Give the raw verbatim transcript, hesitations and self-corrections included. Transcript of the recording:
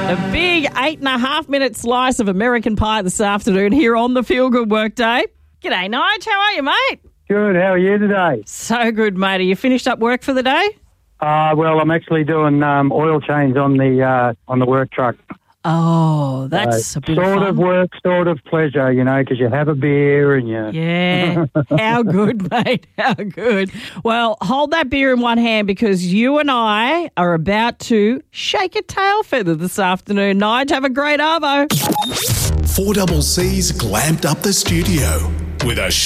A big eight and a half minute slice of American pie this afternoon here on the Feel Good Workday. G'day, Nige. How are you, mate? Good. How are you today? So good, mate. Are you finished up work for the day? Uh, well, I'm actually doing um, oil change on the uh, on the work truck. Oh, that's Uh, a bit sort of fun. of work, sort of pleasure, you know, because you have a beer and you... Yeah. How good, mate. How good. Well, hold that beer in one hand because you and I are about to shake a tail feather this afternoon. Nige, have a great arvo. Four Double C's glamped up the studio with a